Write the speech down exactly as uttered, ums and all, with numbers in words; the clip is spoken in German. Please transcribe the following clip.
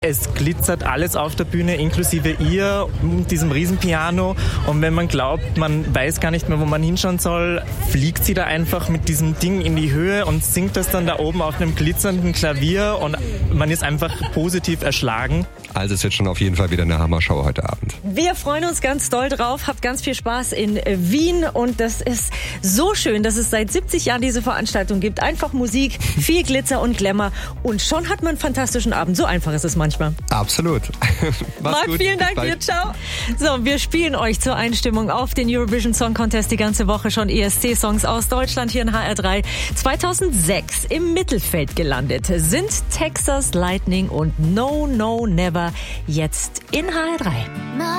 Es glitzert alles auf der Bühne, inklusive ihr, diesem Riesenpiano. Und wenn man glaubt, man weiß gar nicht mehr, wo man hinschauen soll, fliegt sie da einfach mit diesem Ding in die Höhe und singt das dann da oben auf einem glitzernden Klavier und man ist einfach positiv erschlagen. Also es wird schon auf jeden Fall wieder eine Hammershow heute Abend. Wir freuen uns ganz doll drauf, habt ganz viel Spaß in Wien und das ist so schön, dass es seit siebzig Jahren diese Veranstaltung gibt. Einfach Musik, viel Glitzer und Glamour und schon hat man einen fantastischen Abend. So einfach ist es manchmal. Absolut. Marc, gut. vielen Dank dir, ciao. So, wir spielen euch zur Einstimmung auf den Eurovision Song Contest die ganze Woche schon E S C-Songs aus Deutschland hier in H R drei. zweitausendsechs im Mittelfeld gelandet sind Texas Lightning und No No Never jetzt in H R drei.